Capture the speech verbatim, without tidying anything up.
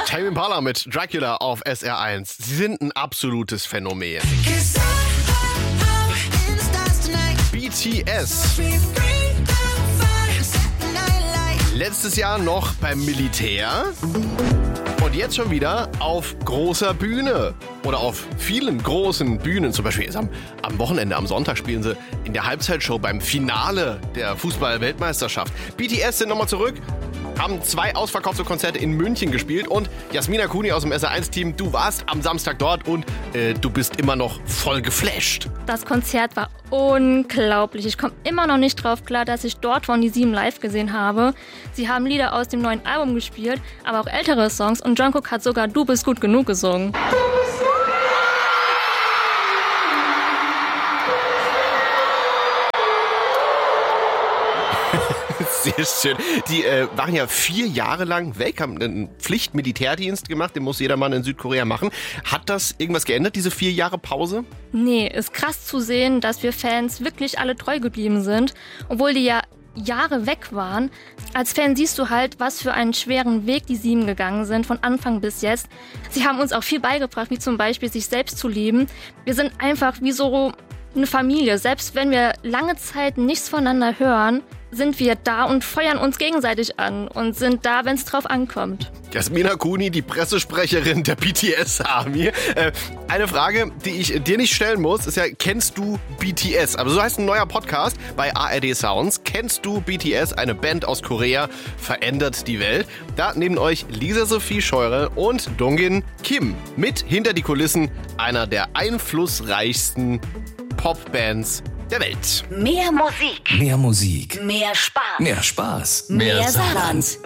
Tame Impala mit Dracula auf S R eins. Sie sind ein absolutes Phänomen. B T S. Letztes Jahr noch beim Militär und jetzt schon wieder auf großer Bühne. Oder auf vielen großen Bühnen. Zum Beispiel am, am Wochenende, am Sonntag spielen sie in der Halbzeitshow beim Finale der Fußball-Weltmeisterschaft. B T S sind nochmal zurück, haben zwei ausverkaufte Konzerte in München gespielt und Yasmina Kuni aus dem S R eins Team, du warst am Samstag dort und äh, du bist immer noch voll geflasht. Das Konzert war unglaublich. Ich komme immer noch nicht drauf klar, dass ich dort von die sieben live gesehen habe. Sie haben Lieder aus dem neuen Album gespielt, aber auch ältere Songs und Jungkook hat sogar Du bist gut genug gesungen. Sehr schön. Die äh, waren ja vier Jahre lang weg, haben einen Pflichtmilitärdienst gemacht, den muss jeder Mann in Südkorea machen. Hat das irgendwas geändert, diese vier Jahre Pause? Nee, ist krass zu sehen, dass wir Fans wirklich alle treu geblieben sind, obwohl die ja Jahre weg waren. Als Fan siehst du halt, was für einen schweren Weg die Sieben gegangen sind, von Anfang bis jetzt. Sie haben uns auch viel beigebracht, wie zum Beispiel sich selbst zu lieben. Wir sind einfach wie so eine Familie. Selbst wenn wir lange Zeit nichts voneinander hören, sind wir da und feuern uns gegenseitig an und sind da, wenn es drauf ankommt. Yasmina Kuni, die Pressesprecherin der B T S Army. Äh, eine Frage, die ich dir nicht stellen muss, ist ja, kennst du B T S? Aber so heißt ein neuer Podcast bei A R D Sounds. Kennst du B T S? Eine Band aus Korea, verändert die Welt. Da neben euch Lisa Sophie Scheurel und Dongin Kim mit hinter die Kulissen einer der einflussreichsten Popbands der Welt. Mehr Musik. Mehr Musik. Mehr Spaß. Mehr Spaß. Mehr Saarland.